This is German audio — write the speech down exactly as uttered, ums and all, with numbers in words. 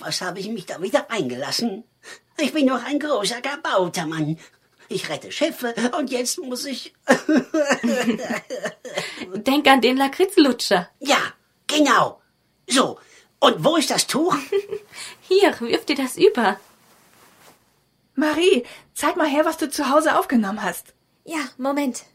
auf was habe ich mich da wieder eingelassen? Ich bin doch ein großer, gebauter Mann. Ich rette Schiffe und jetzt muss ich... Denk an den Lakritzlutscher. Ja, genau. So, und wo ist das Tuch? Hier, wirf dir das über. Marie, zeig mal her, was du zu Hause aufgenommen hast. Ja, Moment.